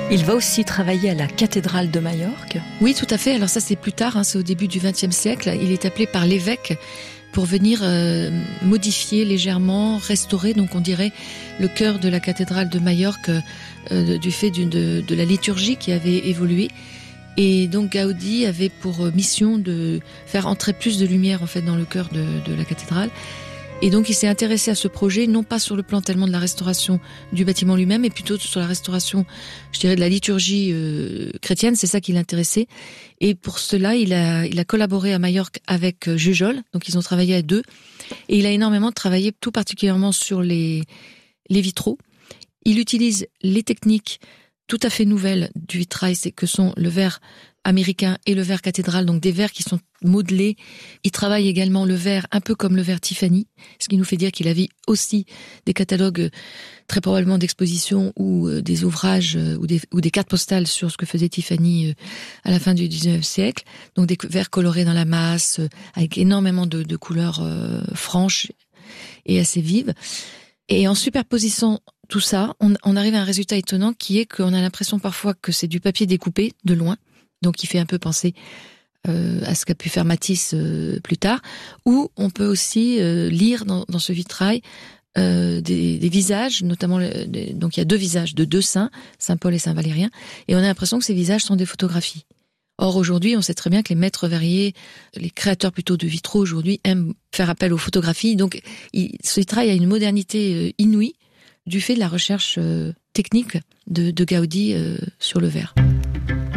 Il va aussi travailler à la cathédrale de Majorque. Oui, tout à fait. Alors ça, c'est plus tard, c'est au début du XXe siècle. Il est appelé par l'évêque pour venir modifier légèrement, restaurer, donc on dirait, le chœur de la cathédrale de Majorque du fait de la liturgie qui avait évolué. Et donc Gaudi avait pour mission de faire entrer plus de lumière en fait dans le chœur de la cathédrale. Et donc il s'est intéressé à ce projet, non pas sur le plan tellement de la restauration du bâtiment lui-même, mais plutôt sur la restauration, je dirais, de la liturgie chrétienne. C'est ça qui l'intéressait. Et pour cela, il a collaboré à Majorque avec Jujol. Donc ils ont travaillé à deux. Et il a énormément travaillé, tout particulièrement sur les vitraux. Il utilise les techniques tout à fait nouvelles du vitrail, c'est que sont le verre américain et le verre cathédrale, donc des verres qui sont modelés. Il travaille également le verre un peu comme le verre Tiffany, ce qui nous fait dire qu'il avait aussi des catalogues très probablement d'exposition ou des ouvrages ou des cartes postales sur ce que faisait Tiffany à la fin du XIXe siècle. Donc des verres colorés dans la masse, avec énormément de couleurs franches et assez vives. Et en superposant tout ça, on arrive à un résultat étonnant qui est qu'on a l'impression parfois que c'est du papier découpé de loin. Donc, il fait un peu penser à ce qu'a pu faire Matisse plus tard. Ou on peut aussi lire dans ce vitrail des visages, notamment donc il y a deux visages de deux saints, Saint Paul et Saint Valérien, et on a l'impression que ces visages sont des photographies. Or, aujourd'hui, on sait très bien que les maîtres verriers, les créateurs plutôt de vitraux aujourd'hui, aiment faire appel aux photographies. Donc, ce vitrail a une modernité inouïe du fait de la recherche technique de Gaudi sur le verre.